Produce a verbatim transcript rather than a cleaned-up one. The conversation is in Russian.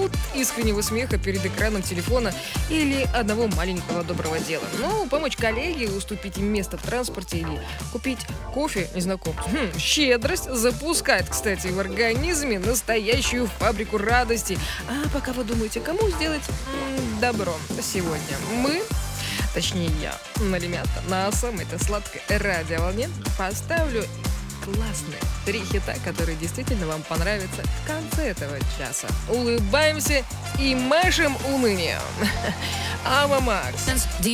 минут искреннего смеха перед экраном телефона или одного маленького доброго дела. Ну, помочь коллеге, уступить им место в транспорте или купить кофе незнакомцу. Хм, щедрость запускает, кстати, в организме настоящую фабрику радости. А пока вы думаете, кому сделать м, добро сегодня? Мы, точнее я, на ребята, на самой-то сладкой радиоволне поставлю классные три хита, которые действительно вам понравятся в конце этого часа. Улыбаемся и машем унынием. Ава Макс.